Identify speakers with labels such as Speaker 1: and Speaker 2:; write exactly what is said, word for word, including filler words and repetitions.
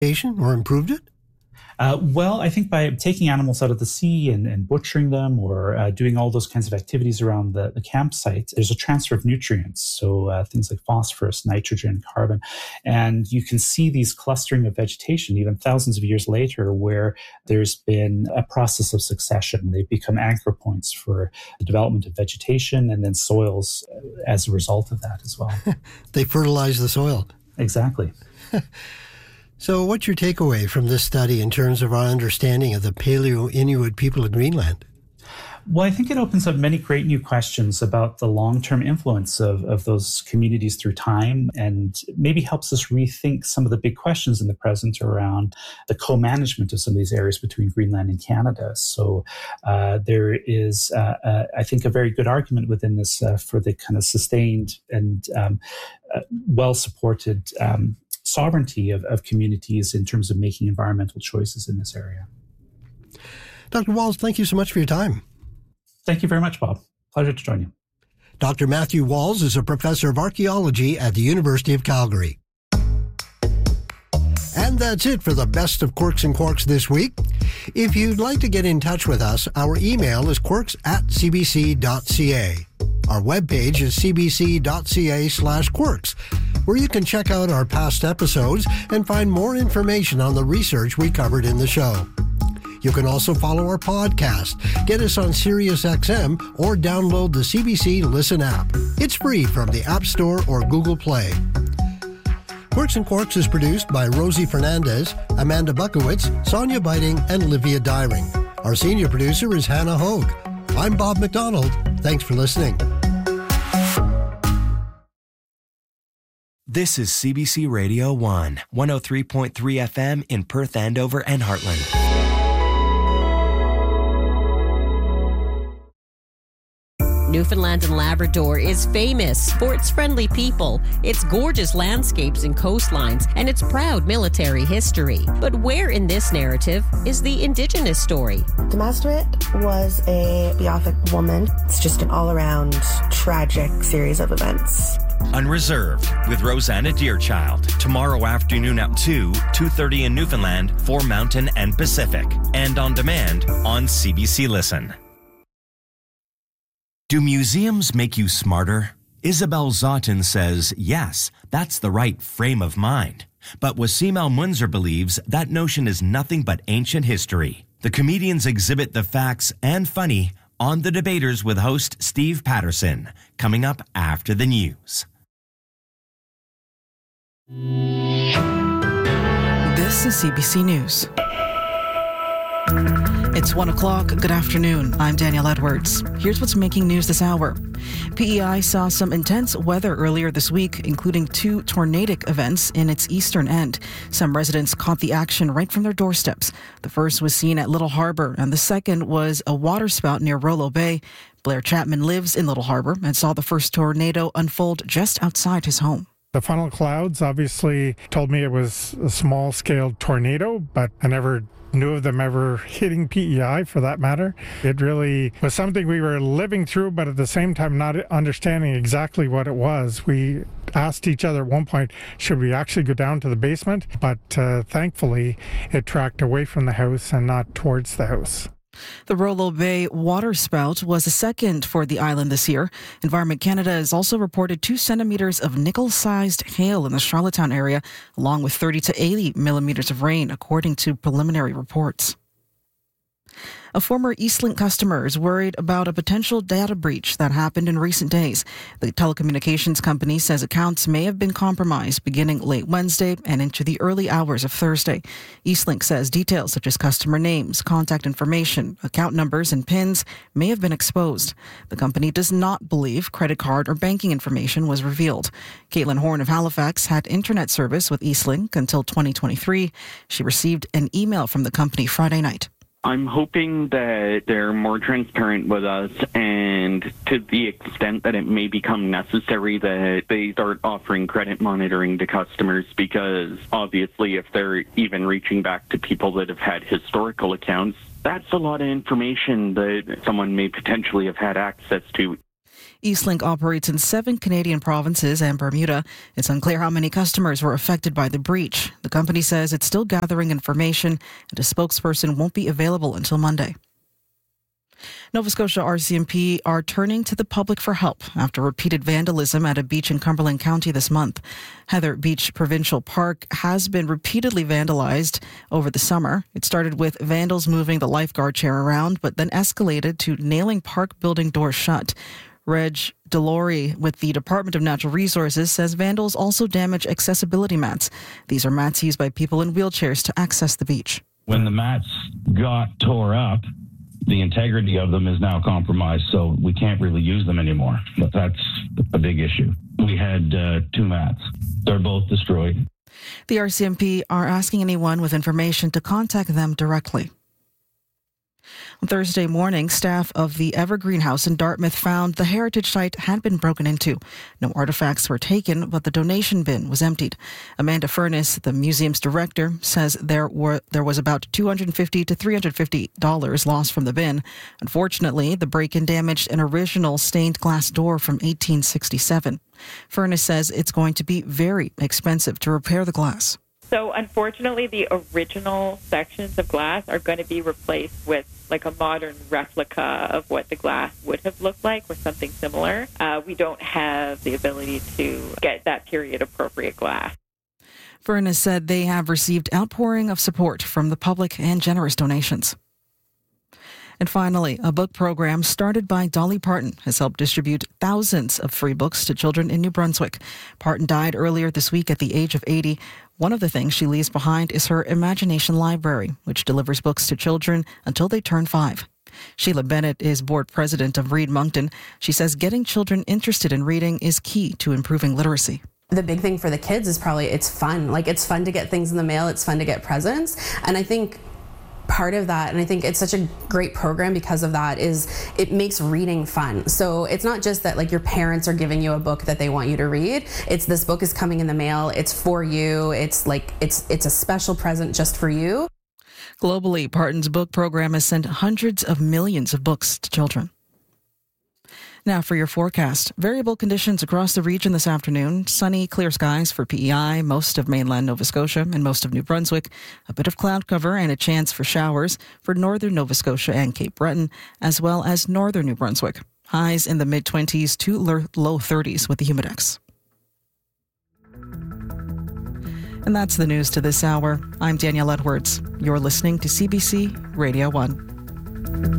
Speaker 1: or improved it?
Speaker 2: Uh, well, I think by taking animals out of the sea and, and butchering them or uh, doing all those kinds of activities around the, the campsite, there's a transfer of nutrients. So uh, things like phosphorus, nitrogen, carbon. And you can see these clustering of vegetation even thousands of years later where there's been a process of succession. They become anchor points for the development of vegetation and then soils as a result of that as well.
Speaker 1: They fertilize the soil.
Speaker 2: Exactly.
Speaker 1: So what's your takeaway from this study in terms of our understanding of the Paleo-Inuit people of Greenland?
Speaker 2: Well, I think it opens up many great new questions about the long-term influence of, of those communities through time and maybe helps us rethink some of the big questions in the present around the co-management of some of these areas between Greenland and Canada. So uh, there is, uh, uh, I think, a very good argument within this uh, for the kind of sustained and um, uh, well-supported um sovereignty of, of communities in terms of making environmental choices in this area.
Speaker 1: Doctor Walls, thank you so much for your time.
Speaker 2: Thank you very much, Bob. Pleasure to join you.
Speaker 1: Doctor Matthew Walls is a professor of archaeology at the University of Calgary. And that's it for the best of Quirks and Quarks this week. If you'd like to get in touch with us, our email is quirks at cbc.ca. Our webpage is cbc.ca slash quirks, where you can check out our past episodes and find more information on the research we covered in the show. You can also follow our podcast, get us on SiriusXM, or download the C B C Listen app. It's free from the App Store or Google Play. Quirks and Quarks is produced by Rosie Fernandez, Amanda Bukowitz, Sonia Biting, and Livia Dyring. Our senior producer is Hannah Hogue. I'm Bob McDonald. Thanks for listening.
Speaker 3: This is C B C Radio one, one oh three point three F M in Perth, Andover, and Heartland.
Speaker 4: Newfoundland and Labrador is famous for its friendly people, its gorgeous landscapes and coastlines, and its proud military history. But where in this narrative is the Indigenous story?
Speaker 5: Demasterit was a Beothuk woman. It's just an all-around tragic series of events.
Speaker 3: Unreserved with Rosanna Deerchild. Tomorrow afternoon at two, two thirty in Newfoundland for Mountain and Pacific. And on demand on C B C Listen. Do museums make you smarter? Isabel Zotten says, yes, that's the right frame of mind. But Wasim Al-Munzer believes that notion is nothing but ancient history. The comedians exhibit the facts and funny on The Debaters with host Steve Patterson, coming up after the news.
Speaker 6: This is C B C News. It's one o'clock. Good afternoon. I'm Danielle Edwards. Here's what's making news this hour. P E I saw some intense weather earlier this week, including two tornadic events in its eastern end. Some residents caught the action right from their doorsteps. The first was seen at Little Harbour, and the second was a waterspout near Rollo Bay. Blair Chapman lives in Little Harbour and saw the first tornado unfold just outside his home.
Speaker 7: The funnel clouds obviously told me it was a small-scale tornado, but I never knew of them ever hitting P E I for that matter. It really was something we were living through, but at the same time not understanding exactly what it was. We asked each other at one point, should we actually go down to the basement? But uh, thankfully, it tracked away from the house and not towards the house.
Speaker 6: The Rollo Bay waterspout was the second for the island this year. Environment Canada has also reported two centimeters of nickel-sized hail in the Charlottetown area, along with thirty to eighty millimeters of rain, according to preliminary reports. A former Eastlink customer is worried about a potential data breach that happened in recent days. The telecommunications company says accounts may have been compromised beginning late Wednesday and into the early hours of Thursday. Eastlink says details such as customer names, contact information, account numbers, and PINs may have been exposed. The company does not believe credit card or banking information was revealed. Caitlin Horn of Halifax had internet service with Eastlink until twenty twenty-three. She received an email from the company Friday night.
Speaker 8: I'm hoping that they're more transparent with us, and to the extent that it may become necessary that they start offering credit monitoring to customers, because obviously if they're even reaching back to people that have had historical accounts, that's a lot of information that someone may potentially have had access to.
Speaker 6: Eastlink operates in seven Canadian provinces and Bermuda. It's unclear how many customers were affected by the breach. The company says it's still gathering information, and a spokesperson won't be available until Monday. Nova Scotia R C M P are turning to the public for help after repeated vandalism at a beach in Cumberland County this month. Heather Beach Provincial Park has been repeatedly vandalized over the summer. It started with vandals moving the lifeguard chair around, but then escalated to nailing park building doors shut. Reg Delory with the Department of Natural Resources says vandals also damage accessibility mats. These are mats used by people in wheelchairs to access the beach.
Speaker 9: When the mats got tore up, the integrity of them is now compromised, so we can't really use them anymore. But that's a big issue. We had uh, two mats. They're both destroyed.
Speaker 6: The R C M P are asking anyone with information to contact them directly. On Thursday morning, staff of the Evergreen House in Dartmouth found the heritage site had been broken into. No artifacts were taken, but the donation bin was emptied. Amanda Furness, the museum's director, says there were there was about two hundred fifty to three hundred fifty dollars lost from the bin. Unfortunately, the break-in damaged an original stained glass door from eighteen sixty-seven. Furness says it's going to be very expensive to repair the glass.
Speaker 10: So unfortunately, the original sections of glass are going to be replaced with like a modern replica of what the glass would have looked like or something similar. Uh, we don't have the ability to get that period appropriate glass.
Speaker 6: Furness said they have received outpouring of support from the public and generous donations. And finally, a book program started by Dolly Parton has helped distribute thousands of free books to children in New Brunswick. Parton died earlier this week at the age of eighty. One of the things she leaves behind is her Imagination Library, which delivers books to children until they turn five. Sheila Bennett is board president of Read Moncton. She says getting children interested in reading is key to improving literacy.
Speaker 11: The big thing for the kids is probably it's fun. Like, it's fun to get things in the mail. It's fun to get presents. And I think part of that, and I think it's such a great program because of that, is it makes reading fun. So it's not just that like your parents are giving you a book that they want you to read. It's this book is coming in the mail. It's for you. It's like it's it's a special present just for you.
Speaker 6: Globally, Parton's book program has sent hundreds of millions of books to children. Now for your forecast. Variable conditions across the region this afternoon. Sunny, clear skies for P E I, most of mainland Nova Scotia and most of New Brunswick. A bit of cloud cover and a chance for showers for northern Nova Scotia and Cape Breton, as well as northern New Brunswick. Highs in the mid-twenties to low thirties with the humidex. And that's the news to this hour. I'm Danielle Edwards. You're listening to C B C Radio one.